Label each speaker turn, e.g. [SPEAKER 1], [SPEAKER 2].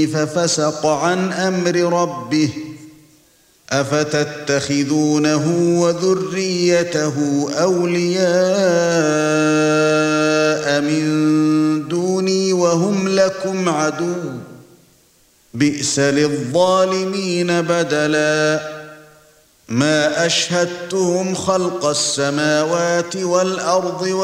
[SPEAKER 1] ففسق عن أمر ربه أفتتخذونه وذريته أولياء من دوني وهم لكم عدو بئس للظالمين بدلا ما أشهدتهم خلق السماوات والأرض